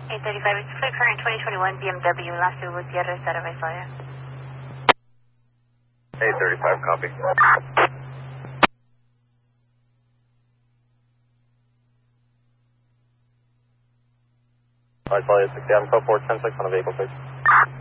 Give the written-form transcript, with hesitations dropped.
835, it's flight current 2021 BMW, Lasso Gutierrez out of Visalia. 835, copy. Visalia 60, I'm code 410-6 on the vehicle, please.